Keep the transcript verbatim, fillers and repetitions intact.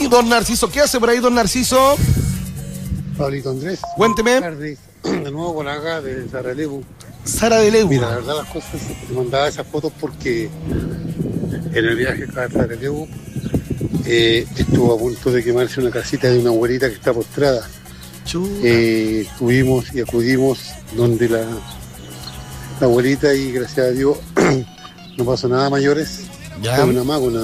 don Narciso. ¿Qué hace por ahí, don Narciso? Pablito Andrés. Cuénteme. Tarde. De nuevo con acá de Sarajevo. Sara de Leu. Mira, la verdad las cosas, te mandaba esas fotos porque en el viaje acá a Sarajevo eh, estuvo a punto de quemarse una casita de una abuelita que está postrada. Eh, estuvimos y acudimos donde la, la abuelita y gracias a Dios no pasó nada mayores. Ya. Fue una mago, una